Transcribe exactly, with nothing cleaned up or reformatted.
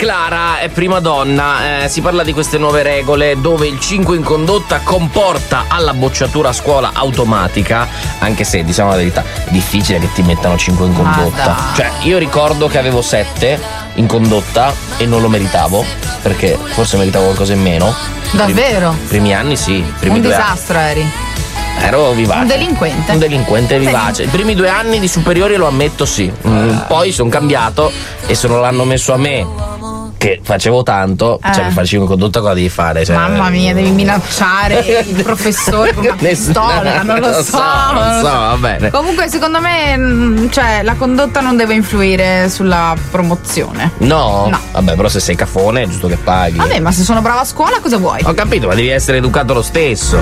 Clara è prima donna, eh, si parla di queste nuove regole dove il cinque in condotta comporta alla bocciatura a scuola automatica, anche se diciamo la verità è difficile che ti mettano cinque in condotta. Cioè io ricordo che avevo sette in condotta e non lo meritavo, perché forse meritavo qualcosa in meno. Davvero? Primi, primi anni sì, primi un due disastro anni. eri. Ero vivace. Un delinquente. Un delinquente vivace. I primi due anni di superiori lo ammetto sì. Mm, poi sono cambiato e se non l'hanno messo a me, che facevo tanto, Eh. cioè per farci in condotta cosa devi fare? Cioè, Mamma mia, devi minacciare il professore con una pistola, non lo so. Non so, va bene. Comunque secondo me mh, cioè, la condotta non deve influire sulla promozione. No? No. Vabbè, però se sei cafone è giusto che paghi. Vabbè, ma se sono brava a scuola cosa vuoi? Ho capito, ma devi essere educato lo stesso.